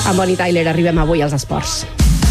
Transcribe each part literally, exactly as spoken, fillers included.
Amb Bonnie Tyler arribem avui als esports.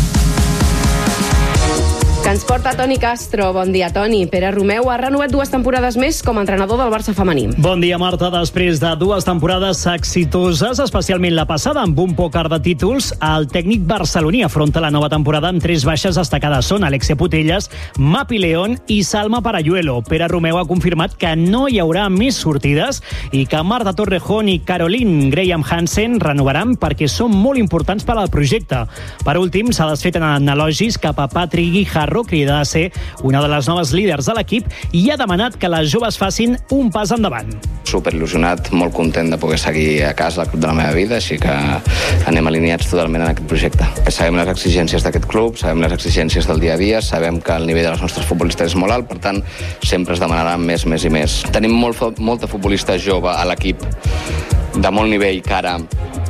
Que ens porta Toni Castro. Bon dia, Toni. Pere Romeu ha renovat dues temporades més com a entrenador del Barça femení. Bon dia, Marta. Després de dues temporades exitoses, especialment la passada amb un pòquer de títols, el tècnic barceloní afronta la nova temporada amb tres baixes destacades. Són Alexia Putellas, Mapi León i Salma Parayuelo. Pere Romeu ha confirmat que no hi haurà més sortides i que Marta Torrejón i Caroline Graham Hansen renovaran perquè són molt importants per al projecte. Per últim, s'ha desfet en elogis cap a Patrick Guijarro, cridada a ser una de les noves líders de l'equip, i ha demanat que les joves facin un pas endavant. Superil·lusionat, molt content de poder seguir a casa al club de la meva vida, així que anem alineats totalment en aquest projecte. Sabem les exigències d'aquest club, sabem les exigències del dia a dia, sabem que el nivell de les nostres futbolistes és molt alt, per tant, sempre es demanarà més, més i més. Tenim molt, molta futbolista jove a l'equip de molt nivell que ara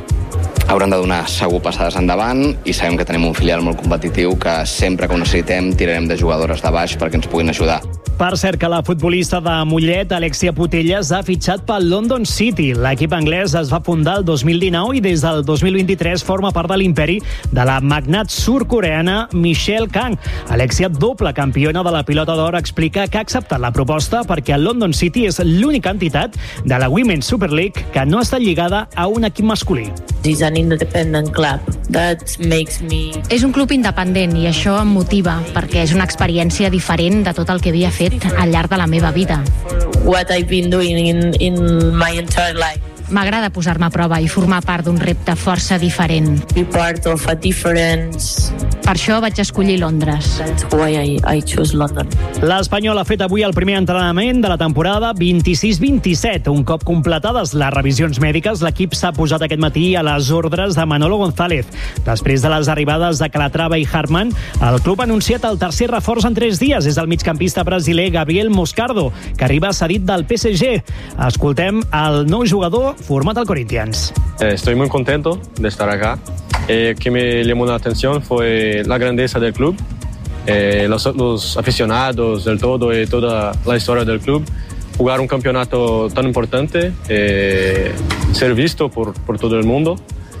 hauran de donar segur passades endavant, i sabem que tenim un filial molt competitiu que sempre que ho necessitem tirarem de jugadores de baix perquè ens puguin ajudar. Per cert, que la futbolista de Mollet, Alexia Putellas, ha fitxat pel London City. L'equip anglès es va fundar el dos mil dinou i des del dos mil vint-i-tres forma part de l'imperi de la magnat sud-coreana Michelle Kang. Alexia, doble campiona de la pilota d'or, explica que ha acceptat la proposta perquè el London City és l'única entitat de la Women's Super League que no està lligada a un equip masculí. És an independent club. That makes me... És un club independent i això em motiva perquè és una experiència diferent de tot el que havia fet al llarg de la meva vida. What I've been doing in, in my entire life. M'agrada posar-me a prova i formar part d'un repte força diferent. Be part of a difference. Per això vaig escollir Londres. That's why I, I chose London. L'Espanyol ha fet avui el primer entrenament de la temporada vint-i-sis vint-i-set. Un cop completades les revisions mèdiques, l'equip s'ha posat aquest matí a les ordres de Manolo González. Després de les arribades de Calatrava i Hartmann, el club ha anunciat el tercer reforç en tres dies. És el migcampista brasiler Gabriel Moscardo, que arriba cedit del P S G. Escoltem el nou jugador format al Corinthians. Eh, estoy muy contento de estar acá. Eh, que me llamó la atención fue la grandeza del club, eh, los, los aficionados del todo y toda la historia del club. Jugar un campeonato tan importante, eh, ser visto por, por todo el mundo.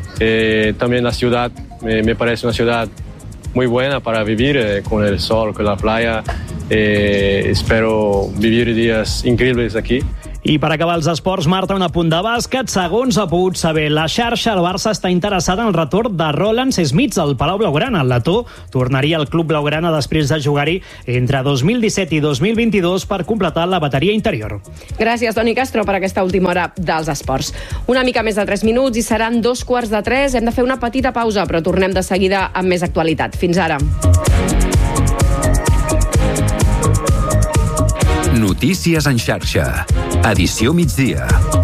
Eh, también la ciudad, me, me parece una ciudad muy buena para vivir, eh, con el sol, con la playa. Eh, espero vivir días increíbles aquí. I per acabar els esports, Marta, un apunt de bàsquet. Segons ha pogut saber la xarxa, el Barça està interessat en el retorn de Roland Smits al Palau Blaugrana. El letó tornaria al club blaugrana després de jugar-hi entre dos mil disset i dos mil vint-i-dos per completar la bateria interior. Gràcies, Toni Castro, per aquesta última hora dels esports. Una mica més de tres minuts i seran dos quarts de tres. Hem de fer una petita pausa, però tornem de seguida amb més actualitat. Fins ara. Notícies en xarxa. Edició migdia.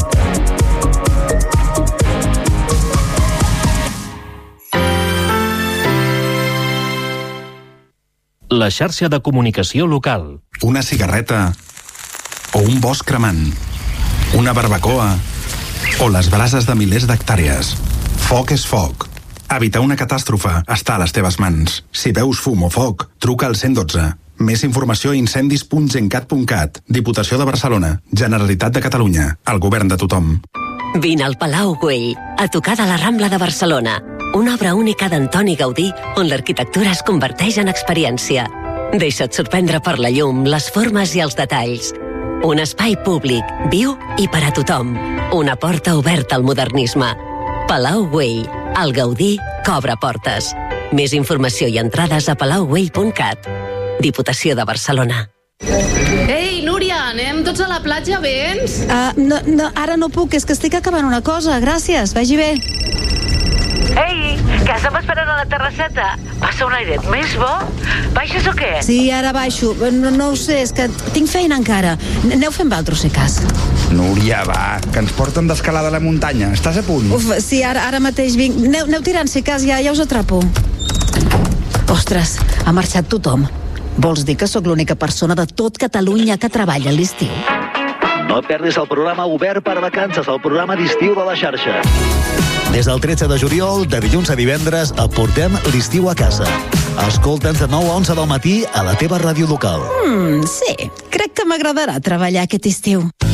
La xarxa de comunicació local. Una cigarreta o un bosc cremant. Una barbacoa o les brases de milers d'hectàrees. Foc és foc. Evitar una catàstrofe està a les teves mans. Si veus fum o foc, truca al cent dotze. Més informació a incendis punt gencat punt cat. Diputació de Barcelona. Generalitat de Catalunya. El govern de tothom. Vine al Palau Güell, a tocar de la Rambla de Barcelona. Una obra única d'Antoni Gaudí, on l'arquitectura es converteix en experiència. Deixa't sorprendre per la llum, les formes i els detalls. Un espai públic, viu i per a tothom. Una porta oberta al modernisme. Palau Güell, el Gaudí que obre portes. Més informació i entrades a palau güell punt cat. Diputació de Barcelona. Ei, Núria, anem tots a la platja, vens? Uh, no, no, ara no puc, és que estic acabant una cosa. Gràcies, vagi bé. Ei, que estem esperant a la terrasseta. Passa un airet més bo. Baixes o què? Sí, ara baixo. No, no ho sé, és que tinc feina encara. Aneu fent vosaltres, si cas. Núria, va, que ens porten d'escalada a la muntanya. Estàs a punt? Uf, sí, ara, ara mateix vinc. Aneu, aneu tirant, si cas, ja, ja us atrapo. Ostres, ha marxat tothom. Vols dir que sóc l'única persona de tot Catalunya que treballa a l'estiu? No et perdis el programa Obert per Vacances, el programa d'estiu de la xarxa. Des del tretze de juliol, de dilluns a divendres, et portem l'estiu a casa. Escolta'ns de nou a onze del matí a la teva ràdio local. Mm, sí, crec que m'agradarà treballar aquest estiu.